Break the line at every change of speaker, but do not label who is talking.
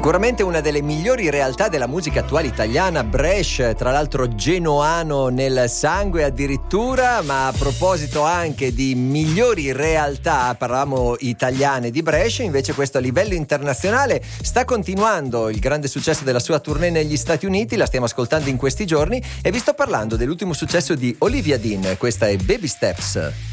Sicuramente una delle migliori realtà della musica attuale italiana, Bresh, tra l'altro genoano nel sangue addirittura. Ma a proposito anche di migliori realtà, parlavamo italiane di Bresh, invece questo a livello internazionale sta continuando il grande successo della sua tournée negli Stati Uniti, la stiamo ascoltando in questi giorni e vi sto parlando dell'ultimo successo di Olivia Dean, questa è Baby Steps.